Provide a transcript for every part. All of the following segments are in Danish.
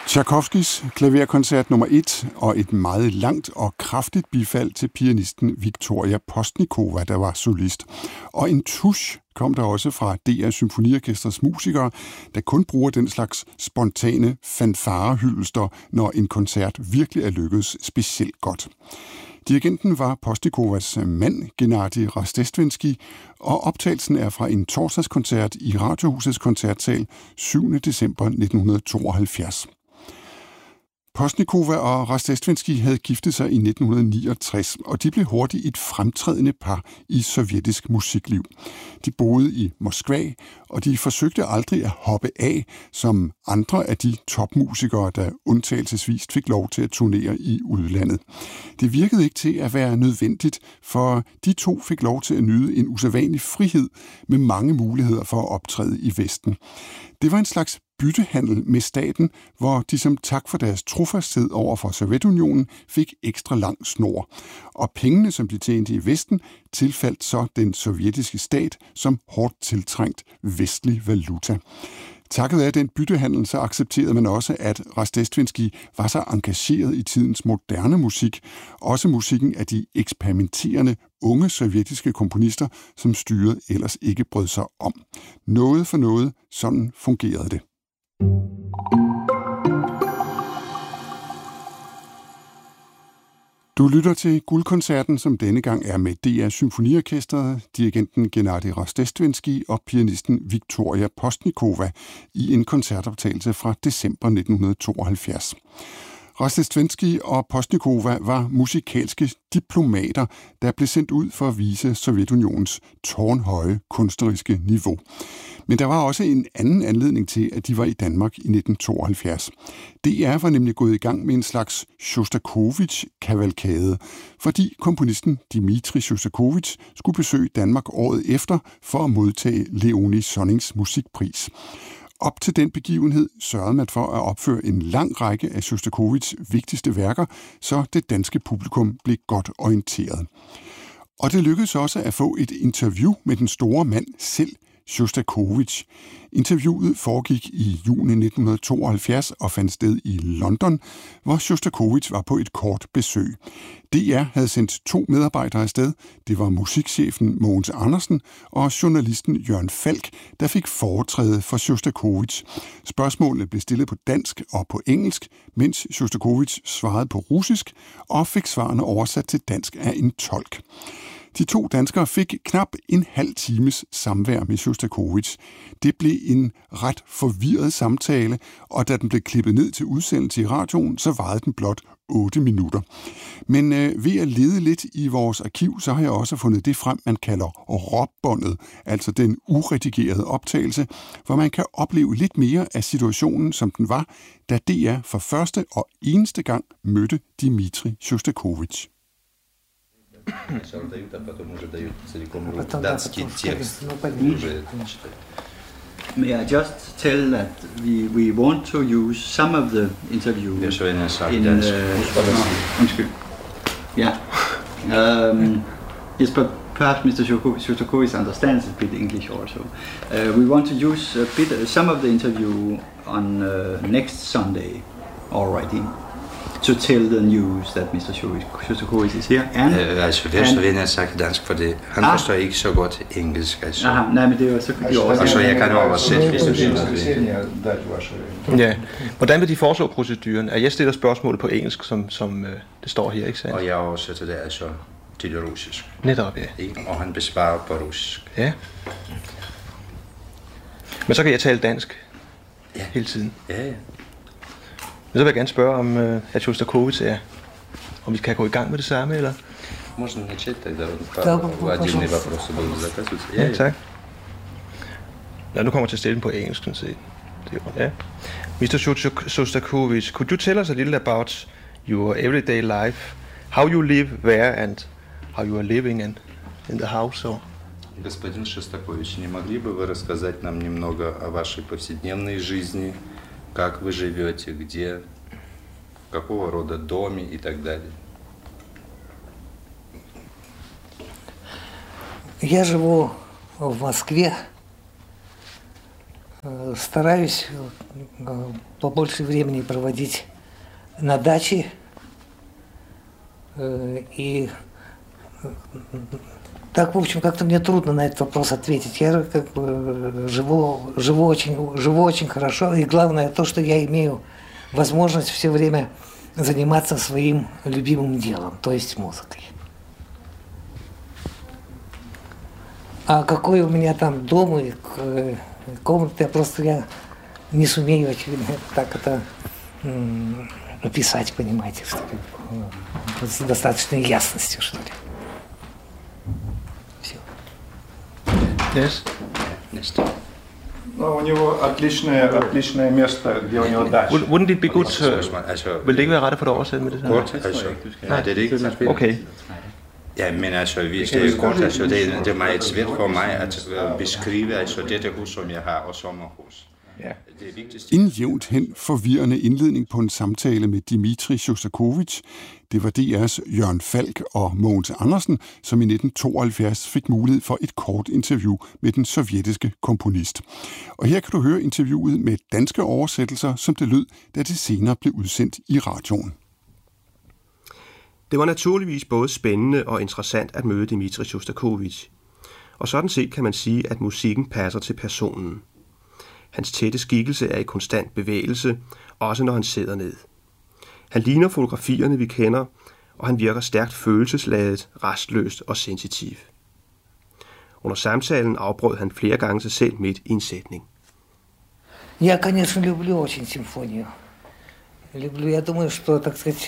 Tchaikovskys klaverkoncert nummer 1 og et meget langt og kraftigt bifald til pianisten Viktoria Postnikova, der var solist. Og en tusch kom der også fra DR Symfoniorkestrets musikere, der kun bruger den slags spontane fanfarehyldelser, når en koncert virkelig er lykkedes specielt godt. Dirigenten var Postnikovas mand, Gennady Rostestvenskij, og optagelsen er fra en torsdagskoncert i Radiohusets koncertsal 7. december 1972. Postnikova og Rostestvenskij havde giftet sig i 1969, og de blev hurtigt et fremtrædende par i sovjetisk musikliv. De boede i Moskva, og de forsøgte aldrig at hoppe af, som andre af de topmusikere, der undtagelsesvis fik lov til at turnere i udlandet. Det virkede ikke til at være nødvendigt, for de to fik lov til at nyde en usædvanlig frihed med mange muligheder for at optræde i Vesten. Det var en slags byttehandel med staten, hvor de som tak for deres trofasthed over for Sovjetunionen fik ekstra lang snor. Og pengene, som de tjente i Vesten, tilfaldt så den sovjetiske stat som hårdt tiltrængt vestlig valuta. Takket af den byttehandel, så accepterede man også, at Rostestvenskij var så engageret i tidens moderne musik, også musikken af de eksperimenterende unge sovjetiske komponister, som styret ellers ikke brød sig om. Noget for noget, sådan fungerede det. Du lytter til Guldkoncerten, som denne gang er med DR Symfoniorkestret, dirigenten Gennady Rostestvenskij og pianisten Viktoria Postnikova i en koncertoptagelse fra december 1972. Rostestvenskij og Postnikova var musikalske diplomater, der blev sendt ud for at vise Sovjetunionens tårnhøje kunstneriske niveau. Men der var også en anden anledning til, at de var i Danmark i 1972. DR var nemlig gået i gang med en slags Sjostakovitj-kavalkade, fordi komponisten Dmitri Sjostakovitj skulle besøge Danmark året efter for at modtage Leonie Sonnings musikpris. Op til den begivenhed sørgede man for at opføre en lang række af Sjostakovitjs vigtigste værker, så det danske publikum blev godt orienteret. Og det lykkedes også at få et interview med den store mand selv, Sjostakovitj. Interviewet foregik i juni 1972 og fandt sted i London, hvor Sjostakovitj var på et kort besøg. DR havde sendt 2 medarbejdere afsted. Det var musikchefen Mogens Andersen og journalisten Jørgen Falk, der fik foretræde for Sjostakovitj. Spørgsmålene blev stillet på dansk og på engelsk, mens Sjostakovitj svarede på russisk og fik svarene oversat til dansk af en tolk. De 2 danskere fik knap en halv times samvær med Sjostakovitj. Det blev en ret forvirret samtale, og da den blev klippet ned til udsendelse i radioen, så varede den blot 8 minutter. Men ved at lede lidt i vores arkiv, så har jeg også fundet det frem, man kalder råbåndet, altså den uredigerede optagelse, hvor man kan opleve lidt mere af situationen, som den var, da DR for første og eneste gang mødte Dmitri Sjostakovitj. Дают, а потом уже дают целиком датский текст. May I just tell that we want to use some of the interview undskyld. Yeah. Yes, but perhaps Mr. Sjostakovitj understands a bit English also. We want to use some of the interview on next Sunday already. To tell the news that Mr. Sjostakovitj is here. Altså, det er så vil jeg sagt dansk, for det. Han forstår ikke så godt engelsk. Altså. Aha, nej, men det er jo så kan de oversætte. Og så jeg kan oversætte, hvis du synes det. Ja. Hvordan vil de foreslå proceduren? Jeg stiller spørgsmålet på engelsk, som det står her, ikke sandt? Og jeg oversætter det altså til russisk. Netop, ja. Og han besvarer på russisk. Ja. Men så kan jeg tale dansk hele tiden. Ja, ja. Men så vil jeg gerne spørge, om at Sjostakovitj er, om vi kan gå i gang med det samme, eller? Можно начать тогда. Отдельные вопросы будут заказываться. Ja, tak. Nu kommer jeg til at stille den på engelsk, sådan set. Ja. Mr. Sjostakovitj, could you tell us a little about your everyday life? How you live there and how you are living in the house? Or? Господин Шостакович, не могли бы вы рассказать нам немного о вашей повседневной жизни? Как вы живете, где, какого рода доме и так далее? Я живу в Москве, стараюсь побольше времени проводить на даче. И так, в общем, как-то мне трудно на этот вопрос ответить. Я как бы живу очень хорошо. И главное то, что я имею возможность все время заниматься своим любимым делом, то есть музыкой. А какой у меня там дом и комната, я не сумею, очевидно, так это описать, понимаете, что ли, с достаточной ясностью, что ли. Все. Yes. Ну, у него отличное место, где у него дача. Wouldn't it be good? Vil det ikke være ret for dig at oversætte med det? Kort, altså. Nej, det er det ikke. Okay. Ja, men altså, hvis det er kort, altså, det er meget svært for mig at beskrive altså, dette hus, som jeg har, og sommerhus. Ja. En jævnt hen forvirrende indledning på en samtale med Dmitri Sjostakovitj. Det var DR's Jørgen Falk og Mogens Andersen, som i 1972 fik mulighed for et kort interview med den sovjetiske komponist. Og her kan du høre interviewet med danske oversættelser, som det lød, da det senere blev udsendt i radioen. Det var naturligvis både spændende og interessant at møde Dmitri Sjostakovitj. Og sådan set kan man sige, at musikken passer til personen. Hans tætte skikkelse er i konstant bevægelse, også når han sidder ned. Han ligner fotografierne, vi kender, og han virker stærkt følelsesladet, restløst og sensitiv. Under samtalen afbrød han flere gange sig selv midt i en sætning. Я, конечно, люблю очень симфонию. Я думаю, что, так сказать,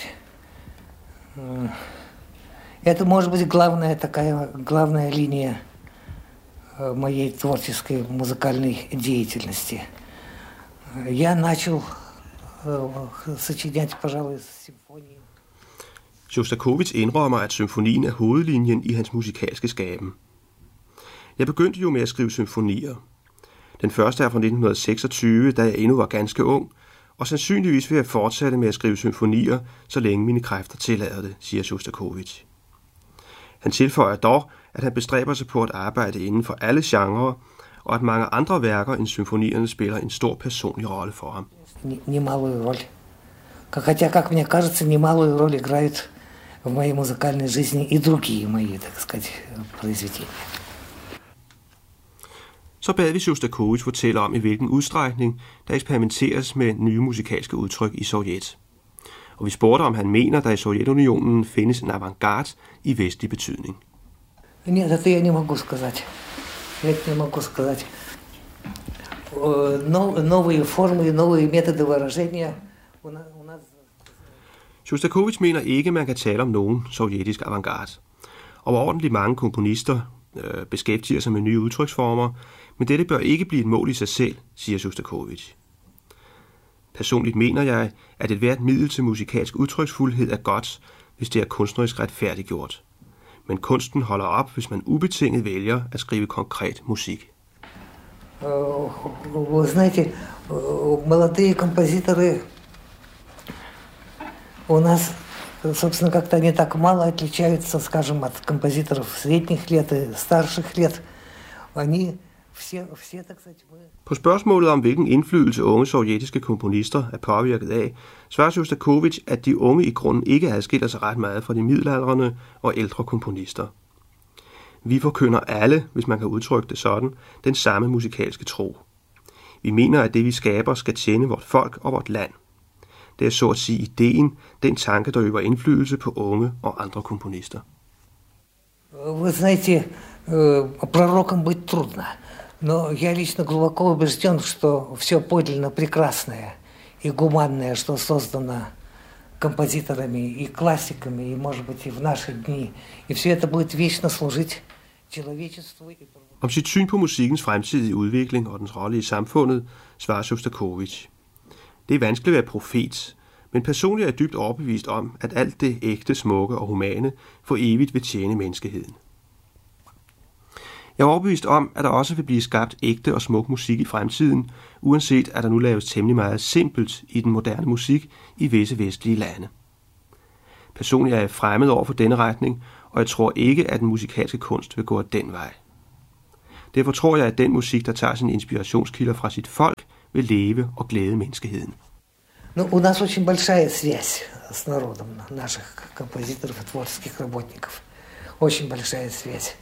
это может быть главная линия моей творческой музыкальной деятельности. Я начал сочинять, пожалуй, симфонии. Sjostakovitj indrømmer, at symfonien er hovedlinjen i hans musikalske skaben. Jeg begyndte jo med at skrive symfonier. Den første er fra 1926, da jeg endnu var ganske ung, og sandsynligvis vil jeg fortsætte med at skrive symfonier, så længe mine kræfter tillader det, siger Sjostakovitj. Han tilføjer dog, at han bestræber sig på at arbejde inden for alle genrer, og at mange andre værker end symfonierne spiller en stor personlig rolle for ham. Немалую роль. Хотя, как мне кажется, немалую роль играют в моей музыкальной жизни и другие мои, так сказать, произведения. Så bad vi Sjostakovitj fortælle om, i hvilken udstrækning der eksperimenteres med nye musikalske udtryk i Sovjet. Og vi spurgte, om han mener, der i Sovjetunionen findes en avantgarde i vestlig betydning. Нет, это я не могу сказать. Новые формы, новые методы выражения у нас. Sjostakovitj mener ikke, man kan tale om nogen sovjetisk avantgarde. Overordentligt mange komponister beskæftiger sig med nye udtryksformer, men dette bør ikke blive et mål i sig selv, siger Sjostakovitj. Personligt mener jeg, at et hvert middel til musikalsk udtryksfuldhed er godt, hvis det er kunstnerisk retfærdiggjort. Men kunsten holder op, hvis man ubetinget vælger at skrive konkret musik. Вы знаете, молодые композиторы у нас, собственно, как-то не так мало отличаются, скажем, от композиторов средних лет и старших лет. Они все, так сказать, På spørgsmålet om, hvilken indflydelse unge sovjetiske komponister er påvirket af, svarer Sjostakovitj, at de unge i grunden ikke adskiller sig ret meget fra de middelaldrende og ældre komponister. Vi forkynder alle, hvis man kan udtrykke det sådan, den samme musikalske tro. Vi mener, at det vi skaber skal tjene vort folk og vort land. Det er så at sige ideen, den tanke, der øver indflydelse på unge og andre komponister. Вы знаете, пророком быть трудно, но я лично глубоко убежден, что все подлинно прекрасное и гуманное, что создано композиторами и классиками, и, может быть, и в наши дни, и все это будет вечно служить человечеству. Om sit syn på musikkens fremtidige udvikling og dens rolle i samfundet, svarer Sjostakovitj. Det er vanskeligt at være profet, men personligt er jeg dybt overbevist om, at alt det ægte, smukke og humane for evigt vil tjene menneskeheden. Jeg er overbevist om, at der også vil blive skabt ægte og smuk musik i fremtiden, uanset at der nu laves temmelig meget simpelt i den moderne musik i visse vestlige lande. Personligt er jeg fremmed over for denne retning, og jeg tror ikke, at den musikalske kunst vil gå den vej. Derfor tror jeg, at den musik, der tager sine inspirationskilder fra sit folk, vil leve og glæde menneskeheden. Ну, у нас очень большая связь с народом наших композиторов и творческих работников. Очень большая связь.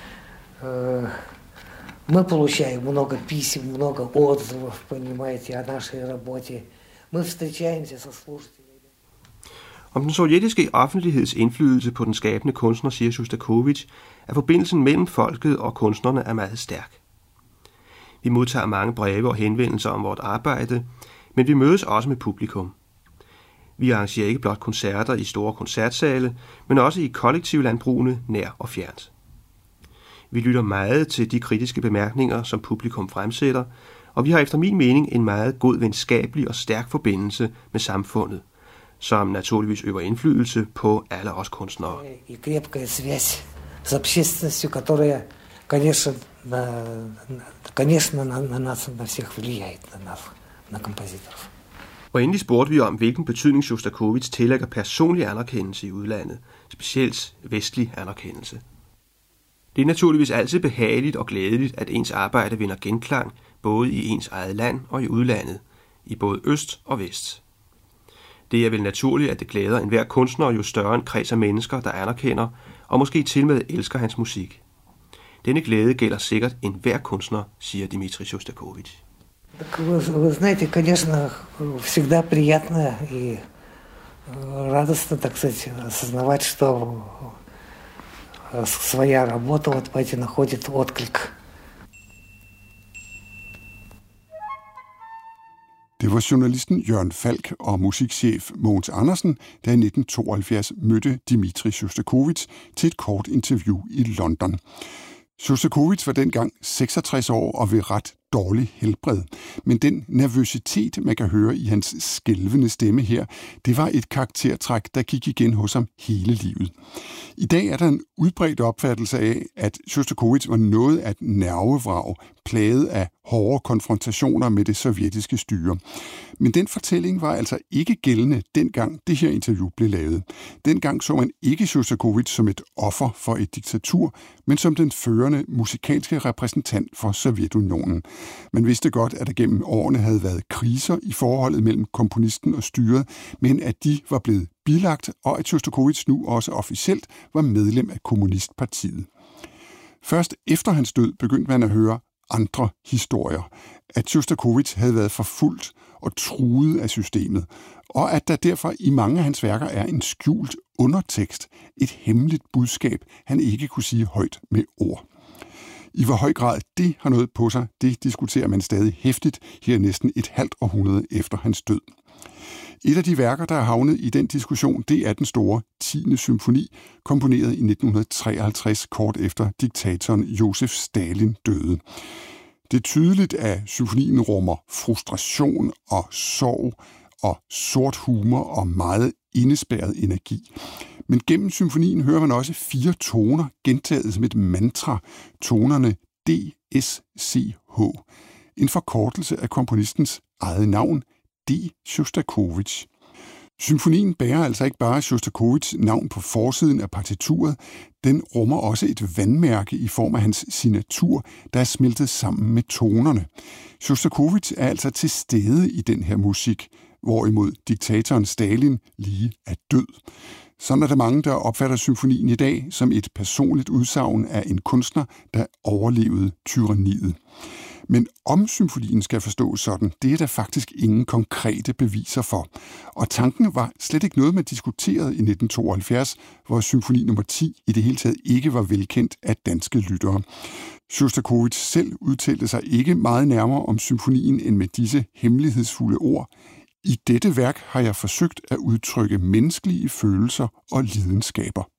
Мы получаем много писем, много отзывов, понимаете, о нашей работе. Мы встречаемся со слушателями. Om den sovjetiske offentligheds indflydelse på den skabende kunstner, siger Sjostakovitj, at forbindelsen mellem folket og kunstnerne er meget stærk. Vi modtager mange breve og henvendelser om vort arbejde, men vi mødes også med publikum. Vi arrangerer ikke blot koncerter i store koncertsale, men også i kollektivlandbrugene nær og fjernt. Vi lytter meget til de kritiske bemærkninger, som publikum fremsætter, og vi har efter min mening en meget god venskabelig og stærk forbindelse med samfundet, som naturligvis øver indflydelse på alle os kunstnere. И крепкая связь с общественностью, которая, конечно, на нас, на всех влияет, на нас, на композиторов. Og endelig spurgte vi om, hvilken betydning Sjostakovitj tillægger personlig anerkendelse i udlandet, specielt vestlig anerkendelse. Det er naturligvis altid behageligt og glædeligt, at ens arbejde vinder genklang, både i ens eget land og i udlandet, i både øst og vest. Det er vel naturligt, at det glæder enhver kunstner, jo større en kreds af mennesker, der anerkender og måske til med elsker hans musik. Denne glæde gælder sikkert enhver kunstner, siger Dmitrij Sjostakovitj. Вы знаете, конечно, всегда приятно и радостно, так сказать, осознавать, что своя работа вот поэти находит отклик. Det var journalisten Jørgen Falk og musikchef Mogens Andersen, der i 1972 mødte Dmitrij Sjostakovitj til et kort interview i London. Sjostakovitj var dengang 66 år og ved ret dårlig helbred, men den nervøsitet, man kan høre i hans skælvende stemme her, det var et karaktertræk, der gik igen hos ham hele livet. I dag er der en udbredt opfattelse af, at Sjostakovitj var noget af et nervevrag, plaget af hårde konfrontationer med det sovjetiske styre. Men den fortælling var altså ikke gældende, dengang det her interview blev lavet. Dengang så man ikke Sjostakovitj som et offer for et diktatur, men som den førende musikalske repræsentant for Sovjetunionen. Man vidste godt, at der gennem årene havde været kriser i forholdet mellem komponisten og styret, men at de var blevet bilagt, og at Sjostakovitj nu også officielt var medlem af Kommunistpartiet. Først efter hans død begyndte man at høre andre historier. At Sjostakovitj havde været forfulgt og truet af systemet, og at der derfor i mange af hans værker er en skjult undertekst, et hemmeligt budskab, han ikke kunne sige højt med ord. I hvor høj grad det har noget på sig, det diskuterer man stadig heftigt her næsten et halvt århundrede efter hans død. Et af de værker, der er havnet i den diskussion, det er den store 10. symfoni, komponeret i 1953, kort efter diktatoren Josef Stalin døde. Det er tydeligt, at symfonien rummer frustration og sorg og sort humor og meget indespærret energi. Men gennem symfonien hører man også 4 toner gentaget som et mantra, tonerne D, S, C, H. En forkortelse af komponistens eget navn, D. Sjostakovitj. Symfonien bærer altså ikke bare Sjostakovitjs navn på forsiden af partituret, den rummer også et vandmærke i form af hans signatur, der er smeltet sammen med tonerne. Sjostakovitj er altså til stede i den her musik, hvorimod diktatoren Stalin lige er død. Sådan er der mange, der opfatter symfonien i dag som et personligt udsagn af en kunstner, der overlevede tyranniet. Men om symfonien skal forstås sådan, det er der faktisk ingen konkrete beviser for. Og tanken var slet ikke noget, man diskuterede i 1972, hvor symfoni nummer 10 i det hele taget ikke var velkendt af danske lyttere. Sjostakovitj selv udtalte sig ikke meget nærmere om symfonien end med disse hemmelighedsfulde ord. I dette værk har jeg forsøgt at udtrykke menneskelige følelser og lidenskaber.